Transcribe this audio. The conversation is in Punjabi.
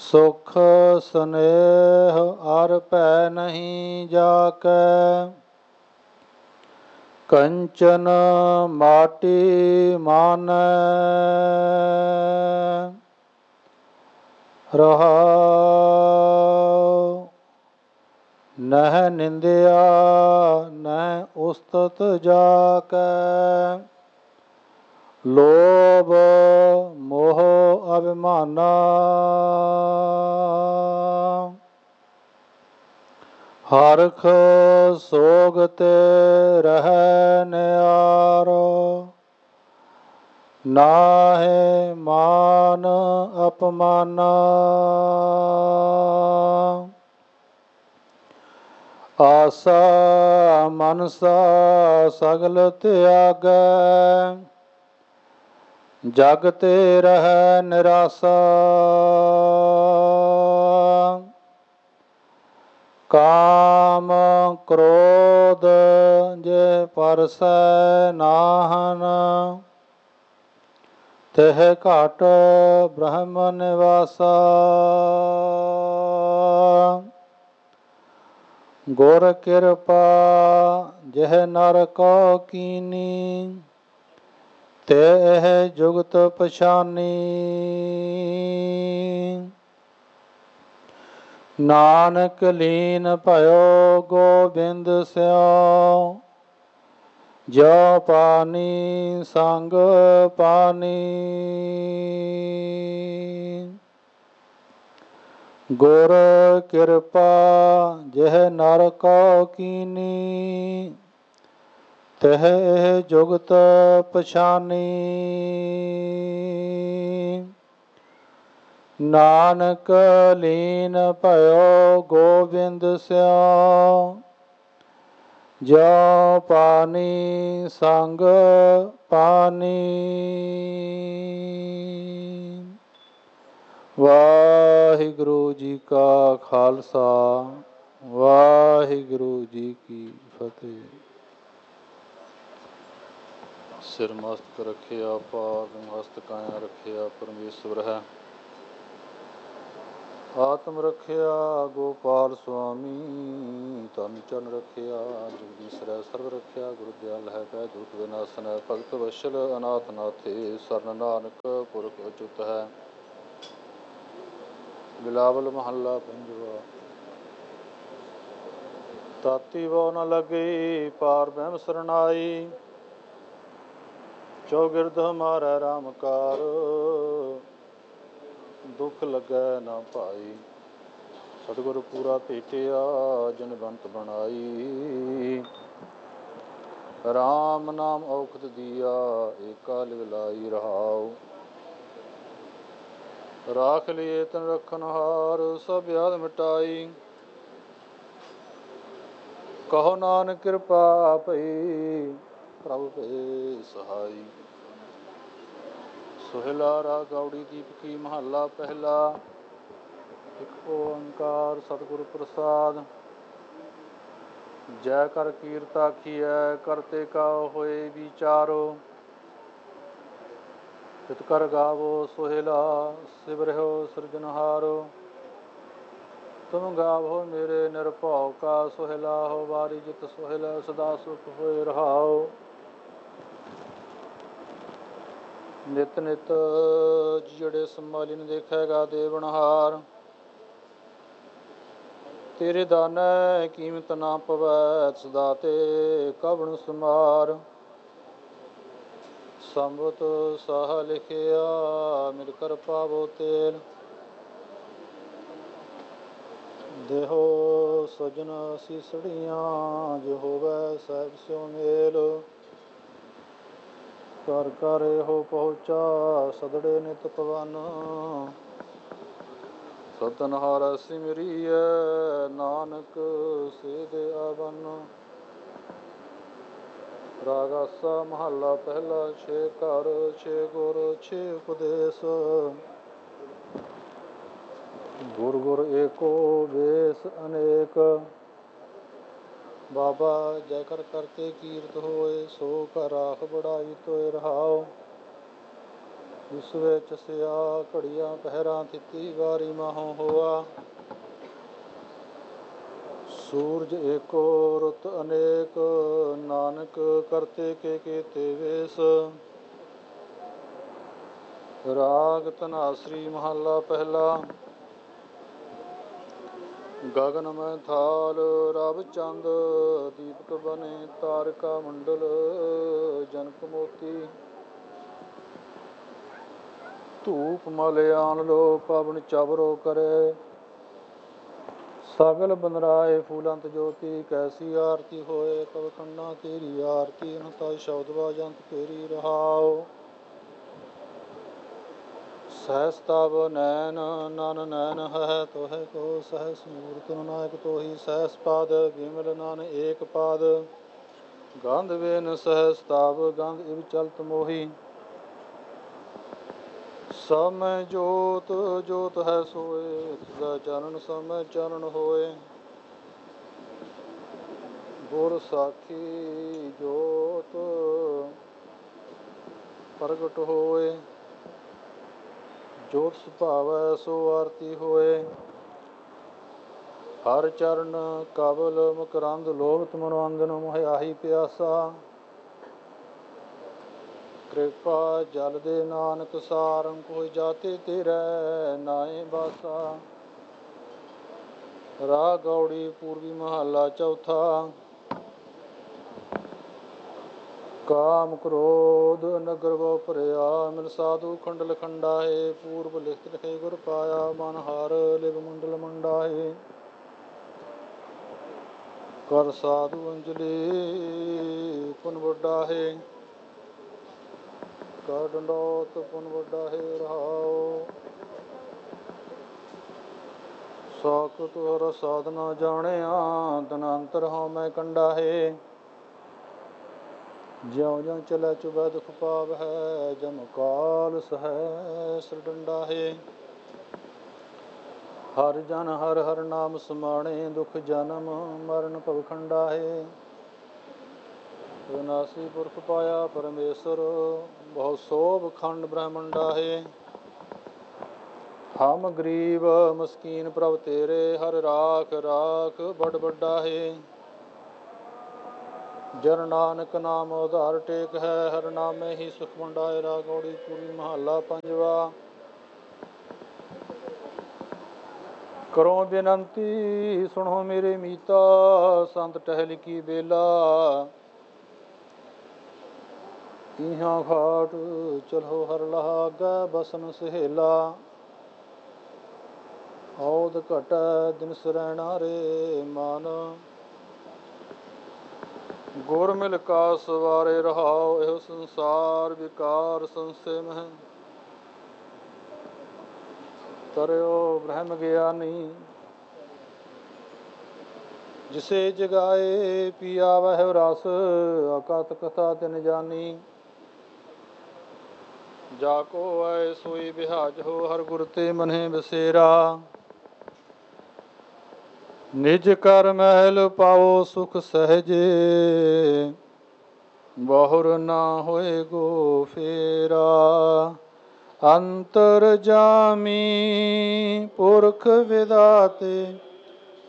ਸੁਖ ਸਨੇਹ ਅਰ ਭੈ ਨਹੀਂ ਜਾਕੈ। ਕੰਚਨ ਮਾਟੀ ਮਾਨੈ ਰਹਾਉ। ਨਹਿ ਨਿੰਦਿਆ ਨਹਿ ਉਸਤਤ ਜਾਕੈ। ਲੋਭ ਮੋਹ ਅਭਿਮਾਨਾ ਹਰਖ ਸੋਗ ਤੇ ਰਹਿ ਨਿਆਰੋ। ਨਾਹਿ ਮਾਨ ਅਪਮਾਨਾ ਆਸਾ ਮਨਸਾ ਸਗਲ ਤਿਆਗੈ। ਜਗ ਤੇ ਰਹਿ ਨਿਰਾਸਾ ਕਾਮ ਕ੍ਰੋਧ ਜੇ ਪਰਸੈ ਨਾਹਨ। ਤਿਹ ਘਟ ਬ੍ਰਹਮ ਨਿਵਾਸਾ ਗੁਰ ਕਿਰਪਾ ਜਿਹ ਨਰ ਕੋ ਕੀਨੀ। ਤੇ ਇਹ ਜੁਗਤ ਪਛਾਨੀ ਨਾਨਕ ਲੀਨ ਭਇਓ ਗੋਬਿੰਦ ਸਿਉ। ਜੋ ਪਾਨੀ ਸੰਗ ਪਾਨੀ ਗੁਰ ਕਿਰਪਾ ਜਿਹ ਨਰ ਕੋ ਕੀਨੀ। ਤਿਹ ਇਹ ਜੁਗਤ ਪਛਾਨੀ ਨਾਨਕ ਲੀਨ ਭਇਓ ਗੋਬਿੰਦ ਸਿਉ। ਜੋ ਪਾਨੀ ਸੰਗ ਪਾਨੀ। ਵਾਹਿਗੁਰੂ ਜੀ ਕਾ ਖਾਲਸਾ ਵਾਹਿਗੁਰੂ ਜੀ ਕੀ ਫਤਿਹ। ਸਿਰ ਮਸਤਕ ਰੱਖਿਆ ਪਾਰ ਮਸਤਕ ਕਾਇਆ ਰੱਖਿਆ ਪਰਮੇਸ਼ਵਰ ਹੈ। ਆਤਮ ਰੱਖਿਆ ਗੋਪਾਲ ਸੁਆਮੀ। ਤਨ ਚਰਨ ਰੱਖਿਆ ਜਗਦੀਸ਼ਰੈ ਸਰਬ ਰੱਖਿਆ। ਗੁਰੂ ਦਿਆਲ ਹੈ ਪੈ ਦੁਖ ਵਿਨਾਸ਼ਨ ਹੈ। ਭਗਤ ਵਸ਼ਲ ਅਨਾਥ ਨਾਥੇ ਸਰਨ ਨਾਨਕ ਪੁਰਖ ਅਚੁੱਤ ਹੈ। ਬਿਲਾਵਲ ਮਹੱਲਾ ਪੰਜਵਾ। ਤਾਤੀ ਵੋ ਨ ਲਗਈ ਪਾਰ ਬ੍ਰਹਮ ਸਰਨਾਈ। ਚੌਗਿਰਦ ਹਮਾਰੈ ਰਾਮ ਕਾਰ ਦੁਖ ਲੱਗੈ ਨਾ ਭਾਈ। ਸਤਿਗੁਰ ਪੂਰਾ ਭੇਟਿਆ ਜਨ ਬੰਤ ਬਣਾਈ। ਰਾਮ ਨਾਮ ਔਖਦ ਦੀਆ ਏਕਾ ਲਿਵ ਲਾਈ ਰਹਾਉ। ਰਾਖ ਲਿਏ ਤਨ ਰਖਨ ਹਾਰ ਸਭ ਯਾਦ ਮਿਟਾਈ। ਕਹੋ ਨਾਨਕ ਕਿਰਪਾ ਭਈ ਪ੍ਰਭ ਭਏ ਸਹਾਈ। ਸੋਹਿਲਾ ਰਾਗ ਗੌੜੀ ਦੀਪਕੀ ਮਹੱਲਾ ਪਹਿਲਾ। ਇੱਕ ਓੰਕਾਰ ਸਤਿਗੁਰ ਪ੍ਰਸਾਦ। ਜੈ ਕਰ ਕੀਰਤ ਆਖੀਐ ਕਰਤੇ ਕਾ ਹੋਏ ਵਿਚਾਰੋ। ਤਿਤ ਕਰ ਗਾਵੋ ਸੋਹਿਲਾ ਸਿਵਰਿਓ ਸਿਰਜਨਹਾਰੋ। ਤੁਮ ਗਾਵੋ ਮੇਰੇ ਨਿਰਭਉ ਕਾ ਸੋਹਿਲਾ ਹੋ ਵਾਰੀ ਜਿਤ ਸੋਹਿਲਾ ਸਦਾ ਸੁਖ ਹੋਏ ਰਹਾਉ। ਨਿਤ ਨਿਤ ਜਿਹੜੇ ਸੰਭਾਲੀ ਨ ਦੇਖੇਗਾ ਦੇਵਨਹਾਰ। ਤੇਰੇ ਦਾਨੈ ਕੀਮਤ ਨਾ ਪਵੈ ਸਦਾ ਤੇ ਕਵਣ ਸਮਾਰ। ਸੰਬਤ ਸਾਹ ਲਿਖਿਆ ਮਿਲ ਕਰ ਪਾਵੋ ਤੇਲ। ਦੇਹੋ ਸਜਨ ਸੀਸੜੀਆਂ ਜੋ ਹੋਵੈ ਸਾਹਿਬ ਸਿਉ ਮੇਲ। ਘਰ ਘਰ ਇਹੋ ਪਹੁੰਚਾ ਸਦੜੇ ਨਿਤ ਪਵਨ। ਸਤਨਹਾਰ ਸਿਮਰੀਐ ਨਾਨਕ ਸੇ ਦੇ ਆਵਨ। ਰਾਗ ਆਸਾ ਮਹੱਲਾ ਪਹਿਲਾ। ਛੇ ਘਰ ਛੇ ਗੁਰ ਛੇ ਉਪਦੇਸ। ਗੁਰ ਗੁਰ ਏਕੋ ਵੇਸ ਅਨੇਕ। ਬਾਬਾ ਜੈ ਕਰ ਕਰਤੇ ਕੀਰਤ ਹੋਏ। ਸੋ ਕਰ ਰਾਖ ਬੜਾਈ ਤੋਇ ਰਹਾਉ। ਇਸ ਵਿੱਚ ਸਿਆ ਘੜੀਆਂ ਪਹਿਰਾਂ ਤਿੱਤੀ ਵਾਰੀ ਮਾਹੋਂ ਹੋਆ। ਸੂਰਜ ਏਕੋ ਰੁੱਤ ਅਨੇਕ, ਨਾਨਕ ਕਰਤੇ ਕੇ ਕੀਤੇ ਵੇਸ। ਰਾਗ ਧਨਾਸਰੀ ਮਹੱਲਾ ਪਹਿਲਾ। ਗਗਨ ਮੈਂ ਥਾਲ ਰਵ ਚੰਦ, ਦੀਪਕ ਬਨੇ ਤਾਰਕਾ ਮੰਡਲ ਜਨਕ ਮੋਤੀ। ਧੂਪ ਮਲ ਆਨ ਲੋ ਪਵਨ ਚਵਰੋ ਕਰੇ, ਸਗਲ ਬੰਦਰਾਏ ਫੂਲੰਤ ਜੋਤੀ। ਕੈਸੀ ਆਰਤੀ ਹੋਏ ਕਵ ਖੰਡਾ ਤੇਰੀ ਆਰਤੀ, ਅਨਹਤਾ ਸ਼ਬਦ ਬਾਜੰਤ ਤੇਰੀ ਰਹਾਉ। ਸਹਿਸ ਤਬ ਨੈਣ ਨਨ ਨੈਣ ਹੈ ਤੋਹਿ ਕੋ, ਸਹਿਸ ਮੂਰਤ ਨਾਇਕ ਤੋਹੀ ਸਹਿਸ ਪਾਦ। ਵਿਮਲ ਨਨ ਏਕ ਪਾਦ, ਗੰਧ ਵੇਨ ਸਹਿਸ ਤਬ ਗੰਧ ਇਵ ਚਲਤ ਮੋਹੀ। ਸਭ ਮੈਂ ਜੋਤ ਜੋਤ ਹੈ ਸੋਏ, ਤਿਸਾ ਚਰਨ ਸਭ ਮੈਂ ਚਰਨ ਹੋਏ। ਗੁਰ ਸਾਖੀ ਜੋਤ ਪ੍ਰਗਟ ਹੋਏ, ਜੋਤ ਸੁਭਾਵੈ ਸੋ ਆਰਤੀ ਹੋਏ। ਹਰ ਚਰਨ ਕਬਲ ਮਕਰੰਦ, ਲੋਭਤ ਮਨੋਅੰਜਨ ਮੋਹਿ ਆਹੀ ਪਿਆਸਾ। ਕਿਰਪਾ ਜਲ ਦੇ ਨਾਨਕ ਸਾਰੰ, ਕੋਈ ਜਾਤੇ ਤੇਰੈ ਨਾਏ ਬਾਸਾ। ਰਾਗ ਗੌੜੀ ਪੂਰਬੀ ਮਹੱਲਾ ਚੌਥਾ। ਕਾਮ ਕ੍ਰੋਧ ਨਗਰ ਬਹੁ ਭਰਿਆ, ਮਿਲ ਸਾਧੂ ਖੰਡਲ ਖੰਡਾਏ। ਪੂਰਬ ਲਿਖਤ ਲਿਖੇ ਗੁਰ ਪਾਇਆ, ਮਨ ਹਰ ਲਿਵ ਮੰਡਲ ਮੰਡਾਏ। ਕਰ ਸਾਧੂ ਅੰਜਲੀ ਪੁਨ ਵਡਾਹੇ, ਕਰ ਡੰਡੌਤ ਪੁਨ ਵਡਾਹੇ ਰਹਾਉ। ਸਾਖਤ ਹਰ ਸਾਧਨਾ ਜਾਣਿਆ, ਧਨਾਂਤਰ ਹਉ ਮੈਂ ਕੰਡਾਹੇ। ਜਿਉ ਜਿਉ ਚਲੈ ਚੁਬੈ ਦੁਖ ਪਾਵਹਿ, ਜਮ ਕਾਲ ਸਹੈ ਡੰਡਾਹੇ। ਹਰ ਜਨ ਹਰ ਹਰ ਨਾਮ ਸਮਾਣੇ, ਦੁਖ ਜਨਮ ਮਰਨ ਭਵ ਖੰਡਾਹੇ। ਵਿਨਾਸੀ ਪੁਰਖ ਪਾਇਆ ਪਰਮੇਸ਼ਰ, ਬਹੁ ਸੋਭ ਖੰਡ ਬ੍ਰਹਮੰਡਾਹੇ। ਹਮ ਗਰੀਬ ਮਸਕੀਨ ਪ੍ਰਭ ਤੇਰੇ, ਹਰ ਰਾਖ ਰਾਖ ਬੜ ਵੱਡਾਹੇ। ਜਨ ਨਾਨਕ ਨਾਮ ਉਧਾਰ ਟੇਕ ਹੈ, ਹਰ ਨਾਮੇ ਹੀ ਸੁਖ ਵੰਡਾਏ। ਰਾਗ ਗੌੜੀ ਪੂਰਬੀ ਮਹੱਲਾ ਪੰਜਵਾ। ਕਰੋ ਬੇਨੰਤੀ ਸੁਣੋ ਮੇਰੇ ਮੀਤਾ, ਸੰਤ ਟਹਿਲ ਕੀ ਬੇਲਾ। ਤੀਹਾਂ ਘਾਟ ਚਲੋ ਹਰ ਲਾਗੈ, ਬਸਨ ਸਹੇਲਾ। ਔਧ ਘਟੈ ਦਿਨ ਸਰੈਣਾ ਰੇ ਮਨ, ਗੁਰ ਮਿਲ ਕਾ ਸਵਾਰੇ ਰਹਾਉ। ਇਹੋ ਸੰਸਾਰ ਵਿਕਾਰ ਸੰਸੇ ਮਹਿ, ਤਰਿਓ ਬ੍ਰਹਮ ਗਿਆਨੀ। ਜਿਸੇ ਜਗਾਏ ਪੀਆ ਵਹਿ ਰਸ, ਅਕਥ ਕਥਾ ਤਿਨ ਜਾਨੀ। ਜਾ ਕੋ ਆਏ ਸੋਈ ਬਿਹਾਜ ਹੋ, ਹਰ ਗੁਰ ਤੇ ਮਨਹਿ ਬਸੇਰਾ। ਨਿਜ ਕਰ ਮਹਿਲ ਪਾਓ ਸੁਖ ਸਹਿਜੇ, ਬਹੁਰ ਨਾ ਹੋਏ ਗੋ ਫੇਰਾ। ਅੰਤਰ ਜਾਮੀ ਪੁਰਖ ਵਿਦਾਤੇ,